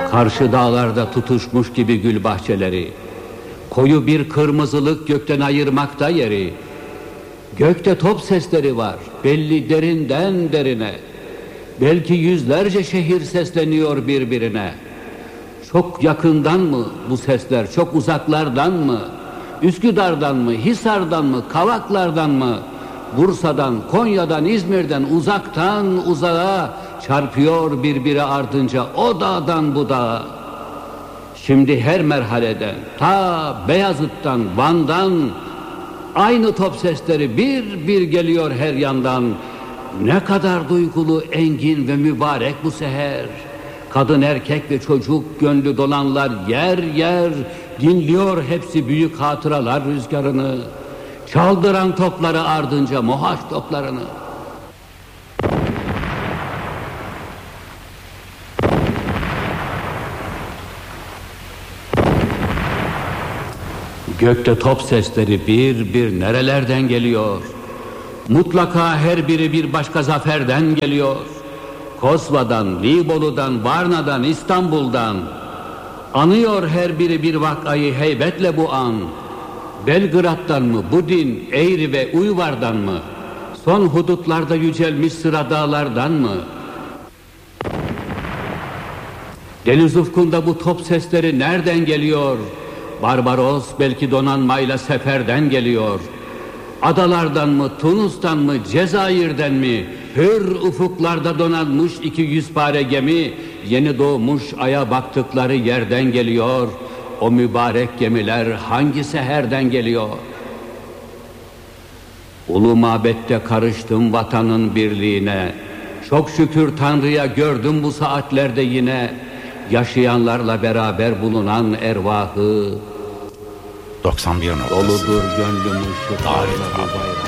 Karşı dağlarda tutuşmuş gibi gül bahçeleri, koyu bir kırmızılık gökten ayırmakta yeri. Gökte top sesleri var, belli derinden derine. Belki yüzlerce şehir sesleniyor birbirine. Çok yakından mı bu sesler, çok uzaklardan mı? Üsküdar'dan mı, Hisar'dan mı, Kavaklar'dan mı? Bursa'dan, Konya'dan, İzmir'den, uzaktan uzağa çarpıyor birbiri ardınca o dağdan bu dağa. Şimdi her merhaleden, ta Beyazıt'tan, Van'dan aynı top sesleri bir bir geliyor her yandan. Ne kadar duygulu, engin ve mübarek bu seher. Kadın, erkek ve çocuk gönlü dolanlar yer yer dinliyor hepsi büyük hatıralar rüzgarını. Çaldıran topları ardınca muhaş toplarını. Gökte top sesleri bir bir nerelerden geliyor? Mutlaka her biri bir başka zaferden geliyor. Kosva'dan, Nibolu'dan, Varna'dan, İstanbul'dan. Anıyor her biri bir vakayı heybetle bu an. Belgrad'dan mı, Budin, Eğri ve Uyvar'dan mı? Son hudutlarda yücelmiş sıra dağlardan mı? Deniz ufkunda bu top sesleri nereden geliyor? Barbaros belki donanmayla seferden geliyor. Adalardan mı, Tunus'tan mı, Cezayir'den mi? Hür ufuklarda donanmış 200 pare gemi, yeni doğmuş aya baktıkları yerden geliyor. O mübarek gemiler hangi seherden geliyor? Ulu mabette karıştım vatanın birliğine. Çok şükür Tanrı'ya gördüm bu saatlerde yine. Yaşayanlarla beraber bulunan ervahı. 91 doludur gönlümün şu Davet bayrağı.